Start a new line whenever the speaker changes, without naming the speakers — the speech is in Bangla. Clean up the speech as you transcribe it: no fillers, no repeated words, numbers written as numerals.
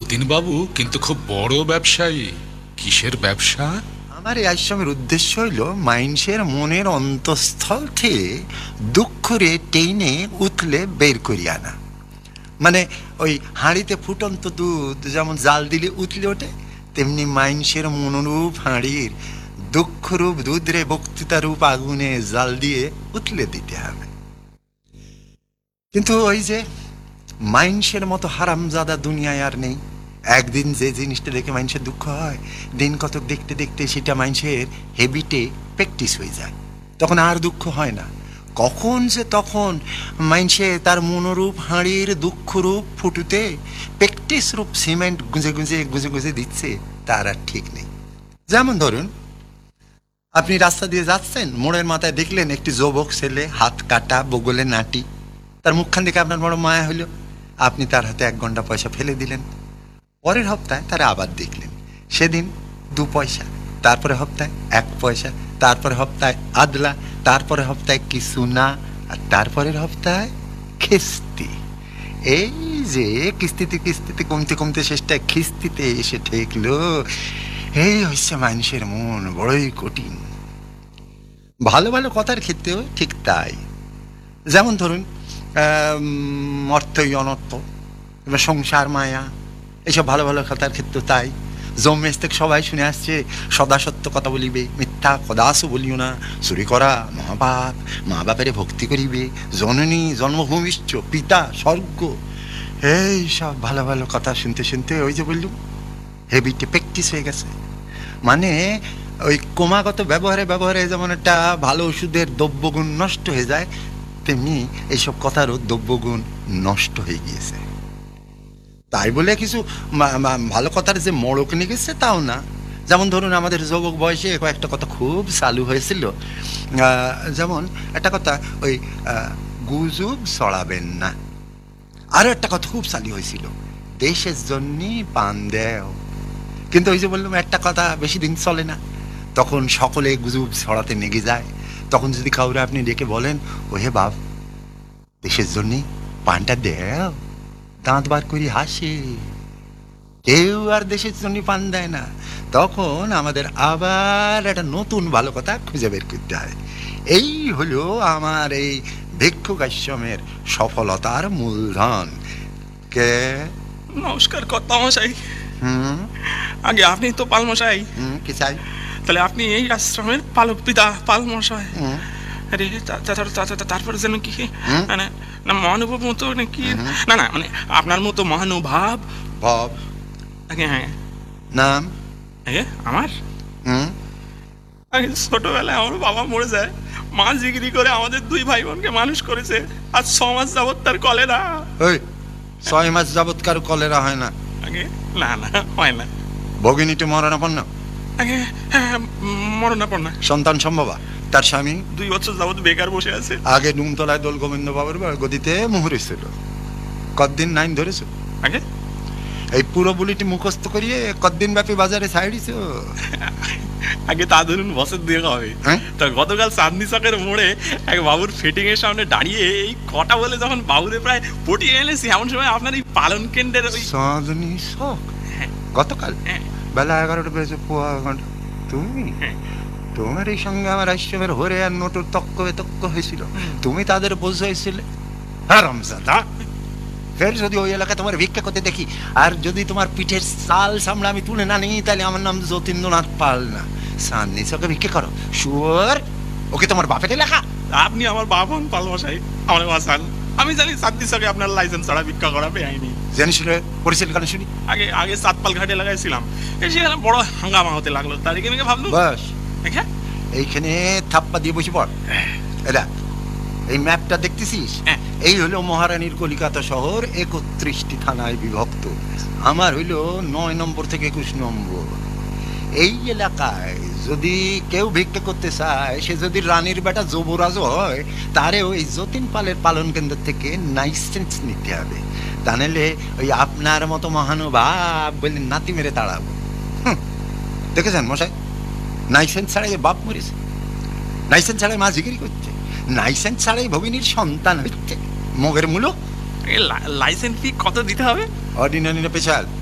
যতীনবাবু কিন্তু খুব বড় ব্যবসায়ী। কিসের ব্যবসা?
আমার এই আশ্রমের উদ্দেশ্য হইল মানুষের মনের অন্তঃস্থল থেকে দুঃখ রে টেনে উতলে বের করি আনা। মানে ওই হাঁড়িতে ফুটন্ত দুধ যেমন জাল দিলে উতলে ওঠে, তেমনি মানুষের মনোরূপ হাঁড়ির দুঃখরূপ দুধ রে বক্তৃতারূপ আগুনে জাল দিয়ে উতলে দিতে হবে। কিন্তু ওই যে মানুষের মতো হারামজাদা দুনিয়ায় আর নেই। একদিন যে জিনিসটা দেখে মানুষের দুঃখ হয়, দিন কতক দেখতে দেখতে সেটা মানুষের হেবিটে প্র্যাকটিস হয়ে যায়, তখন আর দুঃখ হয় না। কখন যে তখন মানুষে তার মনোরূপ হাঁড়ির দুঃখরূপ ফুটুতে প্র্যাকটিস রূপ সিমেন্ট গুঁজে গুঁজে গুঁজে গুঁজে দিচ্ছে তার আর ঠিক নেই। যেমন ধরুন, আপনি রাস্তা দিয়ে যাচ্ছেন, মোড়ের মাথায় দেখলেন একটি যুবক ছেলে, হাত কাটা, বগলে নাটি। তার মুখখান দেখে আপনার বড় মায়া হইল, আপনি তার হাতে 1 ঘন্টা পয়সা ফেলে দিলেন। পরের সপ্তাহে তারা আবার দেখলেন, সেদিন 2 পয়সা, তারপরে সপ্তাহে 1 পয়সা, তারপরে সপ্তাহে আদলা, তারপরে সপ্তাহে কিছু না, আর তারপরের সপ্তাহে খিস্তি। এই যে কিস্তিতে কিস্তিতে কমতে কমতে শেষটায় খিস্তিতে এসে ঠেকলো, এই হচ্ছে মানুষের মন বড়ই কঠিন। ভালো ভালো কথার ক্ষেত্রেও ঠিক তাই। যেমন ধরুন, অর্থই অনর্থ, এবার সংসার মায়া, এইসব ভালো ভালো কথার ক্ষেত্রে তাই। জন্মেজ থেকে সবাই শুনে আসছে, সদা সত্য কথা বলিবে, মিথ্যা কদাসও বলিও না, চুরি করা মহাপাপ, মা বাপেরে ভক্তি করিবে, জননী জন্মভূমিষ্ঠ, পিতা স্বর্গ। এই সব ভালো ভালো কথা শুনতে শুনতে ওই যে বললুম হেবিটে প্র্যাকটিস হয়ে গেছে। মানে ওই ক্রমাগত ব্যবহারে ব্যবহারে যেমন একটা ভালো ওষুধের দ্রব্যগুণ নষ্ট হয়ে যায়, তেমনি এইসব কথারও দ্রব্যগুণ নষ্ট হয়ে গিয়েছে। তাই বলে কিছু ভালো কথার যে মড়ক নিয়ে গেছে তাও না। যেমন ধরুন, আমাদের যুবক বয়সে কয়েকটা কথা খুব চালু হয়েছিল। যেমন একটা কথা, ওই গুজব ছড়াবেন না। আরো একটা কথা খুব চালু হয়েছিল, দেশের জন্যই পান দেও। কিন্তু ওই যে বললাম, একটা কথা বেশি দিন চলে না, তখন সকলে গুজব ছড়াতে নেগে যায়। তখন যদি কাউরে আপনি ডেকে বলেন, ও হে বাপ, দেশের জন্যই পানটা দেও, দাঁত বার করি হাসে, কেউ আর দেশের জন্য পান দেয় না। তখন আমাদের আবার একটা নতুন ভালো কথা খুঁজে বের করতে হয়। এই হলো আমার এই ভিক্ষুক আশ্রমের সফলতার মূলধন। কে?
নমস্কার কর্তামশাই। আগে আপনি তো পালমশাই।
কি চাই?
তাহলে আপনি এই আশ্রমের পালক পিতা পালমশাই। আরে তারপরে যেন কি মানে না মহানুভব মতো নাকি, না না মানে আপনার মতো মহানুভাব
ভাব।
আগে হ্যাঁ।
নাম?
আগে আমার আগে ছোটবেলায় আমার বাবা মরে যায়, মা জিগিরি করে আমাদের 2 ভাই বোনকে মানুষ করেছে, আর 6 মাস যাবৎ তার কলেরা।
ওই 6 মাস যাবৎ কারো কলেরা হয় না?
আগে না না হয় না।
ভগিনীটি মরণাপন্ন?
আগে হ্যাঁ মরণাপন্ন।
সন্তান সম্ভবা? তার স্বামী
2 বছর যাবৎ বেকার বসে আছে।
আগে ডুমতলায় দোল গোবিন্দ বাবুর গদিতে মুহুরি ছিল, কতদিন নাইন ধরেছ?
আগে
এই পুরো বুলিটি মুখস্থ করিয়ে কতদিন ব্যাপী বাজারে ছাড়িস?
আগে তা ধরুন বছর 2 হবে। তা গতকাল চাঁদনি চকের মোড়ে এক বাবুর ফিটিং এর সামনে দাঁড়িয়ে এই কটা বলে যখন বাবুরে প্রায় পটিয়ে এনেছি, এমন সময় আপনার এই পালন কেন্দ্রের ওই
চাঁদনি চক গতকাল বেলা 11টা বেজে 15 ঘন্টা তুমি তোমার এই সঙ্গে আমার আশ্রমের হরে আর নটুর তক্ক বিতক্ক হয়েছিল, তুমি তাদের বোঝাইছিলে হারামজাদা। ফের যদি ওই এলাকায় তোমার ভিক্ষা করতে দেখি, আর যদি তোমার পিঠের চাল সামনে আমি তুলে না নিই, তাহলে আমার নাম যতীন্দ্রনাথ পাল না। চাঁদনি চকে ভিক্ষা করো শুয়োর, ওকে তোমার বাপের এলাকা?
আপনি আমার বাপ হন পালমশাই, আমার বাসান। আমি জানি চাঁদনি চকে আপনার লাইসেন্স ছাড়া ভিক্ষা করা বেআইনি।
জানিস পরিচয় কেন শুনি?
আগে আগে চাঁদপাল ঘাটে লাগাইছিলাম, সেখানে বড় হাঙ্গামা হতে লাগলো, তারিখে মেঘে ভাবলো
বাস এইখানে থাপ্পা দিয়ে বসে পড়। এরা এই ম্যাপটা দেখতেছিস, এই হলো মহারানীর কলিকাতা শহর 31টি থানায় বিভক্ত। আমার হইল 9 নম্বর থেকে 21 নম্বর। এই এলাকায় যদি কেউ ভিক্ষা করতে চায়, সে যদি রানীর বেটা যুবরাজ হয়, তারে ওই যতীন পালের পালন কেন্দ্র থেকে লাইসেন্স নিতে হবে। তা নাহলে ওই আপনার মতো মহানুভাব বলে নাতি মেরে তাড়াবো। দেখেছেন মশাই, লাইসেন্স ছাড়াই বাপ মরেছে, লাইসেন্স ছাড়াই মা জিগিরি করছে, লাইসেন্স ছাড়াই ভগিনীর সন্তান হচ্ছে। মগের মূলক।
লাইসেন্স ফি কত দিতে হবে?
অর্ডিনারি না স্পেশাল?